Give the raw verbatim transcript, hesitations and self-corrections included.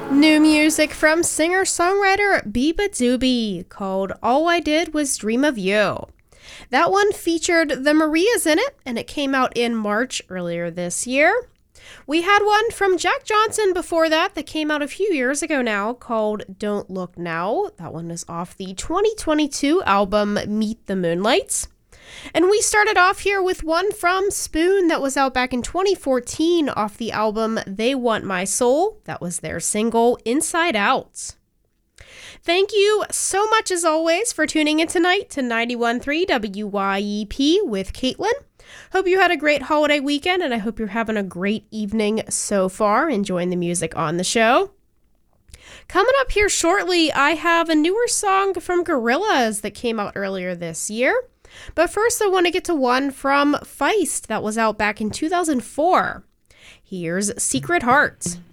New music from singer-songwriter beabadoobee called All I Did Was Dream of You. That one featured the Marias in it, and it came out in March earlier this year. We had one from Jack Johnson before that that came out a few years ago now called Don't Look Now. That one is off the twenty twenty-two album Meet the Moonlights. And we started off here with one from Spoon that was out back in twenty fourteen off the album They Want My Soul. That was their single Inside Out. Thank you so much as always for tuning in tonight to ninety-one point three W Y E P with Caitlin. Hope you had a great holiday weekend, and I hope you're having a great evening so far, enjoying the music on the show. Coming up here shortly, I have a newer song from Gorillaz that came out earlier this year. But first, I want to get to one from Feist that was out back in two thousand four. Here's Secret Heart.